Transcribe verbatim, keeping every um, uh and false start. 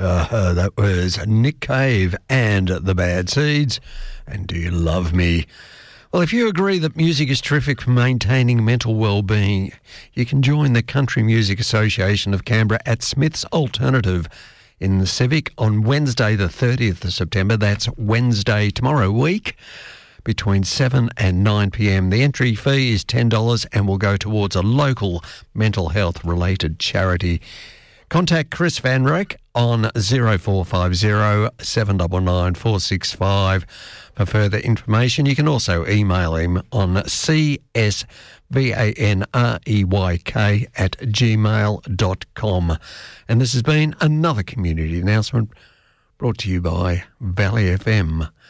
Uh, that was Nick Cave and the Bad Seeds. And Do You Love Me? Well, if you agree that music is terrific for maintaining mental well-being, you can join the Country Music Association of Canberra at Smith's Alternative in the Civic on Wednesday the thirtieth of September. That's Wednesday tomorrow week, between seven and nine p.m. The entry fee is ten dollars and will go towards a local mental health-related charity. Contact Chris Van Reyk on zero four five zero, seven nine nine, four six five for further information. You can also email him on c s v a n r e y k at gmail dot com. And this has been another community announcement brought to you by Valley F M.